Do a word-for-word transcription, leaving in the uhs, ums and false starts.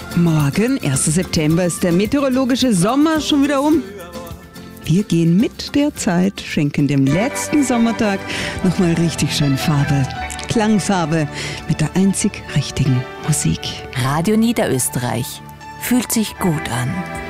Morgen, erster September, ist der meteorologische Sommer schon wieder um. Wir gehen mit der Zeit, schenken dem letzten Sommertag nochmal richtig schön Farbe. Klangfarbe mit der einzig richtigen Musik. Radio Niederösterreich. Fühlt sich gut an.